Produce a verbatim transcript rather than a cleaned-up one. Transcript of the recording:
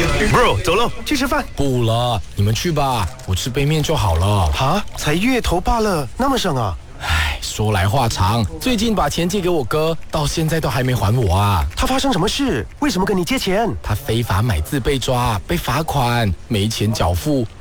Bro，走喽，去吃饭。 不了，你们去吧，我吃杯面就好了。 哈，才月头罢了，那么省啊？ 唉，说来话长，最近把钱借给我哥，到现在都还没还我啊。 他发生什么事？为什么跟你借钱？ 他非法买字被抓，被罚款，没钱缴付，